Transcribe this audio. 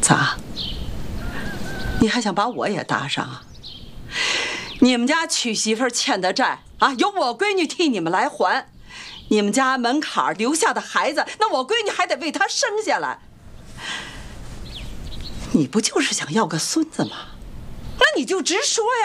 咋？你还想把我也搭上啊？你们家娶媳妇欠的债啊，由我闺女替你们来还。你们家门槛留下的孩子，那我闺女还得为他生下来。你不就是想要个孙子吗？那你就直说